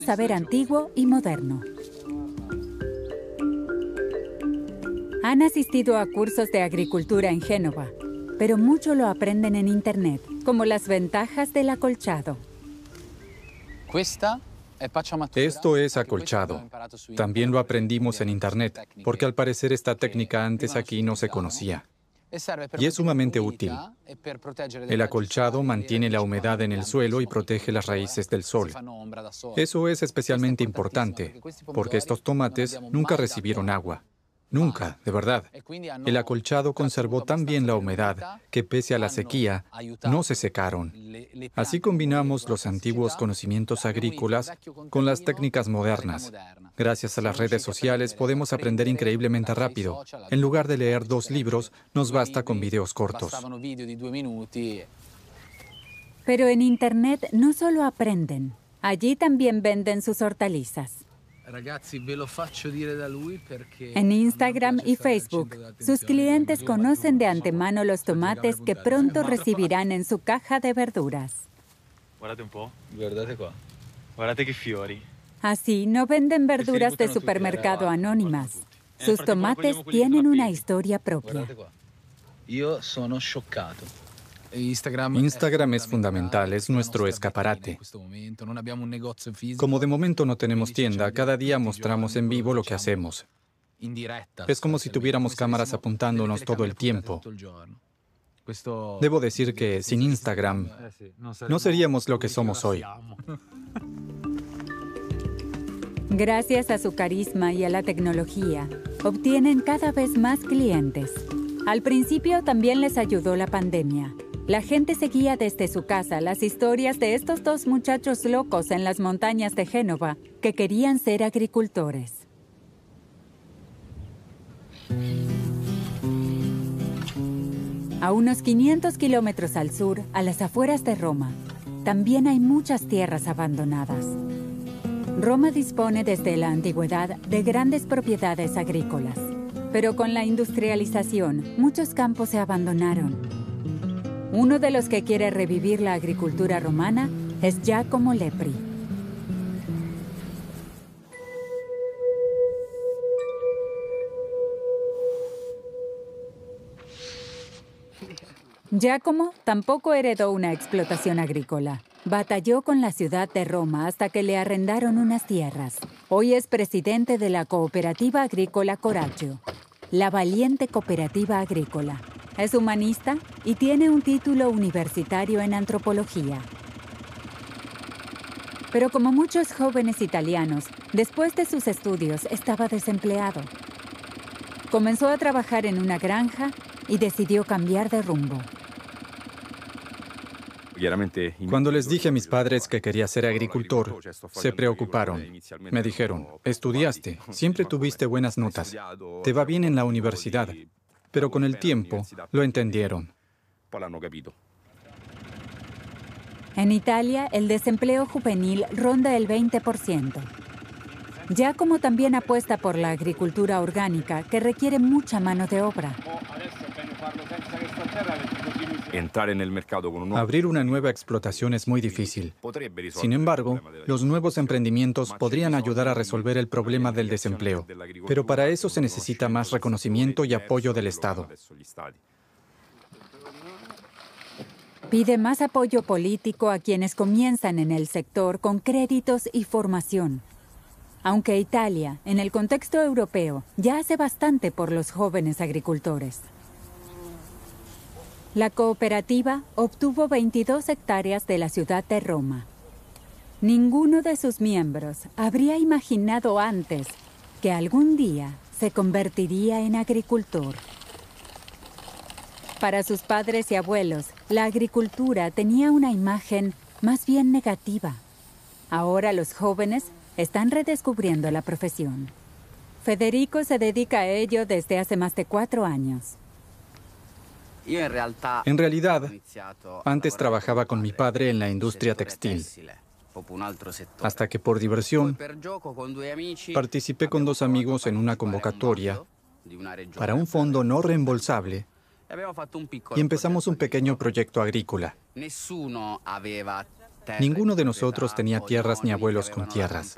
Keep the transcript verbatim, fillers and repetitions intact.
saber antiguo y moderno. Han asistido a cursos de agricultura en Génova, pero mucho lo aprenden en Internet, como las ventajas del acolchado. Esto es acolchado. También lo aprendimos en Internet, porque al parecer esta técnica antes aquí no se conocía. Y es sumamente útil. El acolchado mantiene la humedad en el suelo y protege las raíces del sol. Eso es especialmente importante, porque estos tomates nunca recibieron agua. Nunca, de verdad. El acolchado conservó tan bien la humedad que, pese a la sequía, no se secaron. Así combinamos los antiguos conocimientos agrícolas con las técnicas modernas. Gracias a las redes sociales podemos aprender increíblemente rápido. En lugar de leer dos libros, nos basta con videos cortos. Pero en Internet no solo aprenden, allí también venden sus hortalizas. En Instagram y Facebook, sus clientes conocen de antemano los tomates que pronto recibirán en su caja de verduras. Así, no venden verduras de supermercado anónimas. Sus tomates tienen una historia propia. Instagram es fundamental, es nuestro escaparate. Como de momento no tenemos tienda, cada día mostramos en vivo lo que hacemos. Es como si tuviéramos cámaras apuntándonos todo el tiempo. Debo decir que sin Instagram no seríamos lo que somos hoy. Gracias a su carisma y a la tecnología, obtienen cada vez más clientes. Al principio también les ayudó la pandemia. La gente seguía desde su casa las historias de estos dos muchachos locos en las montañas de Génova que querían ser agricultores. A unos quinientos kilómetros al sur, a las afueras de Roma, también hay muchas tierras abandonadas. Roma dispone desde la antigüedad de grandes propiedades agrícolas, pero con la industrialización, muchos campos se abandonaron. Uno de los que quiere revivir la agricultura romana es Giacomo Lepri. Giacomo tampoco heredó una explotación agrícola. Batalló con la ciudad de Roma hasta que le arrendaron unas tierras. Hoy es presidente de la cooperativa agrícola Coraggio, la valiente cooperativa agrícola. Es humanista y tiene un título universitario en antropología. Pero como muchos jóvenes italianos, después de sus estudios estaba desempleado. Comenzó a trabajar en una granja y decidió cambiar de rumbo. Cuando les dije a mis padres que quería ser agricultor, se preocuparon. Me dijeron, estudiaste, siempre tuviste buenas notas, te va bien en la universidad. Pero con el tiempo lo entendieron. En Italia, el desempleo juvenil ronda el veinte por ciento. Giacomo también apuesta por la agricultura orgánica, que requiere mucha mano de obra. Abrir una nueva explotación es muy difícil. Sin embargo, los nuevos emprendimientos podrían ayudar a resolver el problema del desempleo. Pero para eso se necesita más reconocimiento y apoyo del Estado. Pide más apoyo político a quienes comienzan en el sector con créditos y formación. Aunque Italia, en el contexto europeo, ya hace bastante por los jóvenes agricultores. La cooperativa obtuvo veintidós hectáreas de la ciudad de Roma. Ninguno de sus miembros habría imaginado antes que algún día se convertiría en agricultor. Para sus padres y abuelos, la agricultura tenía una imagen más bien negativa. Ahora los jóvenes están redescubriendo la profesión. Federico se dedica a ello desde hace más de cuatro años. En realidad, antes trabajaba con mi padre en la industria textil, hasta que por diversión participé con dos amigos en una convocatoria para un fondo no reembolsable y empezamos un pequeño proyecto agrícola. Ninguno de nosotros tenía tierras ni abuelos con tierras.